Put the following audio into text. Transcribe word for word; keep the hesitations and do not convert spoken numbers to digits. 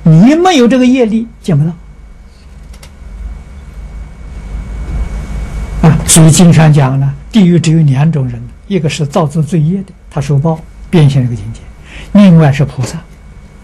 你没有这个业力，见不到。啊，所以经常讲呢，地狱只有两种人，一个是造作罪业的，他受报变现这个境界；另外是菩萨。